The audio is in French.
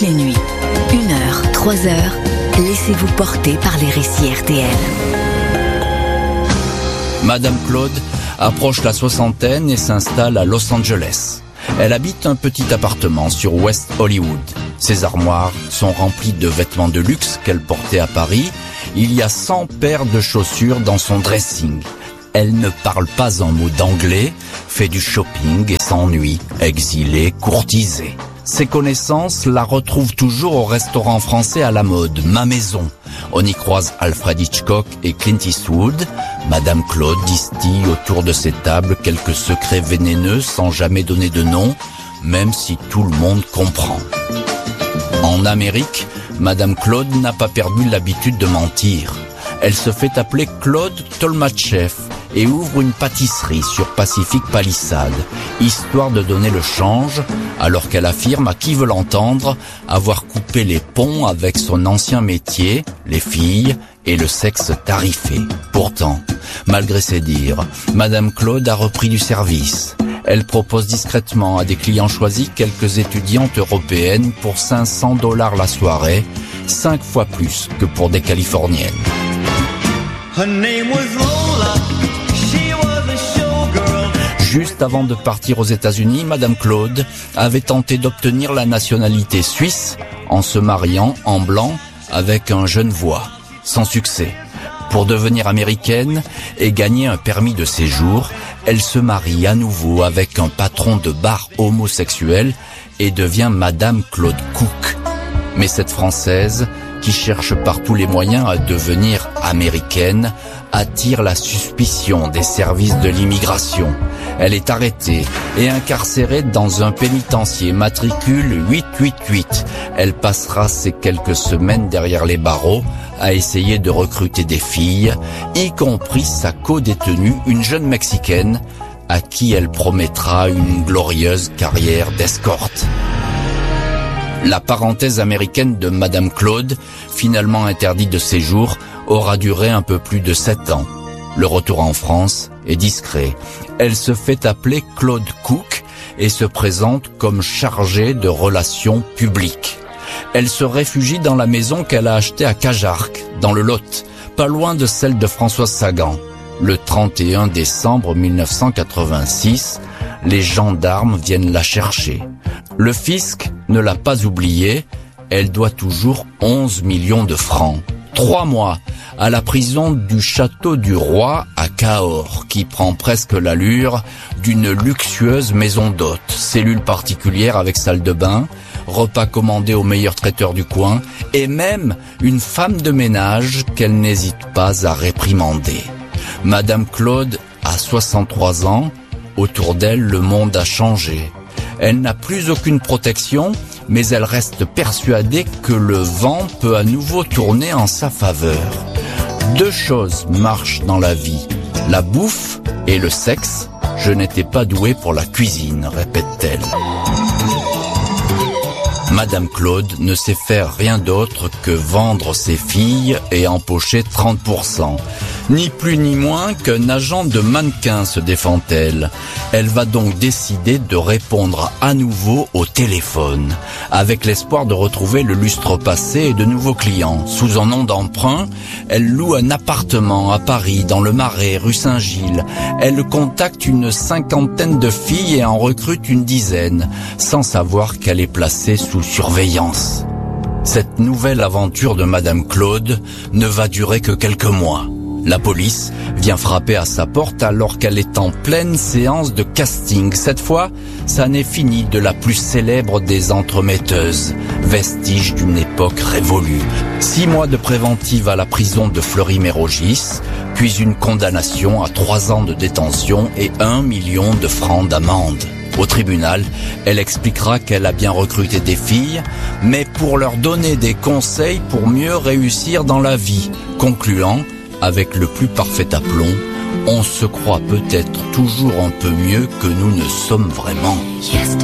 les nuits. 1h, 3h, laissez-vous porter par les récits RTL. Madame Claude approche la soixantaine et s'installe à Los Angeles. Elle habite un petit appartement sur West Hollywood. Ses armoires sont remplies de vêtements de luxe qu'elle portait à Paris. Il y a 100 paires de chaussures dans son dressing. Elle ne parle pas un mot d'anglais, fait du shopping et s'ennuie, exilée, courtisée. Ses connaissances la retrouvent toujours au restaurant français à la mode, Ma Maison. On y croise Alfred Hitchcock et Clint Eastwood. Madame Claude distille autour de ces tables quelques secrets vénéneux sans jamais donner de nom, même si tout le monde comprend. En Amérique, Madame Claude n'a pas perdu l'habitude de mentir. Elle se fait appeler Claude Tolmatchev et ouvre une pâtisserie sur Pacific Palisades, histoire de donner le change, alors qu'elle affirme à qui veut l'entendre avoir coupé les ponts avec son ancien métier, les filles et le sexe tarifé. Pourtant, malgré ses dires, Madame Claude a repris du service. Elle propose discrètement à des clients choisis quelques étudiantes européennes pour $500 la soirée, 5 fois plus que pour des Californiennes. Her name was Lola. She was a showgirl. Juste avant de partir aux États-Unis, Madame Claude avait tenté d'obtenir la nationalité suisse en se mariant en blanc avec un Genevois, sans succès. Pour devenir américaine et gagner un permis de séjour, elle se marie à nouveau avec un patron de bar homosexuel et devient Madame Claude Cook. Mais cette Française, qui cherche par tous les moyens à devenir américaine, attire la suspicion des services de l'immigration. Elle est arrêtée et incarcérée dans un pénitencier matricule 888. Elle passera ses quelques semaines derrière les barreaux à essayer de recruter des filles, y compris sa co-détenue, une jeune Mexicaine, à qui elle promettra une glorieuse carrière d'escorte. La parenthèse américaine de Madame Claude, finalement interdite de séjour, aura duré un peu plus de 7 ans. Le retour en France est discret. Elle se fait appeler Claude Cook et se présente comme chargée de relations publiques. Elle se réfugie dans la maison qu'elle a achetée à Cajarc, dans le Lot, pas loin de celle de Françoise Sagan. Le 31 décembre 1986, les gendarmes viennent la chercher. Le fisc ne l'a pas oubliée, elle doit toujours 11 millions de francs. 3 mois à la prison du Château du Roi à Cahors, qui prend presque l'allure d'une luxueuse maison d'hôtes, cellule particulière avec salle de bain, repas commandés au meilleur traiteur du coin, et même une femme de ménage qu'elle n'hésite pas à réprimander. Madame Claude a 63 ans, autour d'elle le monde a changé. Elle n'a plus aucune protection, mais elle reste persuadée que le vent peut à nouveau tourner en sa faveur. 2 choses marchent dans la vie, la bouffe et le sexe. Je n'étais pas douée pour la cuisine, répète-t-elle. Madame Claude ne sait faire rien d'autre que vendre ses filles et empocher 30%. Ni plus ni moins qu'un agent de mannequin, se défend-elle. Elle va donc décider de répondre à nouveau au téléphone, avec l'espoir de retrouver le lustre passé et de nouveaux clients. Sous un nom d'emprunt, elle loue un appartement à Paris, dans le Marais, rue Saint-Gilles. Elle contacte une 50aine de filles et en recrute une 10aine, sans savoir qu'elle est placée sous surveillance. Cette nouvelle aventure de Madame Claude ne va durer que quelques mois. La police vient frapper à sa porte alors qu'elle est en pleine séance de casting. Cette fois, ça n'est fini de la plus célèbre des entremetteuses, vestige d'une époque révolue. 6 mois de préventive à la prison de Fleury-Mérogis, puis une condamnation à 3 ans de détention et 1 million de francs d'amende. Au tribunal, elle expliquera qu'elle a bien recruté des filles, mais pour leur donner des conseils pour mieux réussir dans la vie, concluant avec le plus parfait aplomb, on se croit peut-être toujours un peu mieux que nous ne sommes vraiment.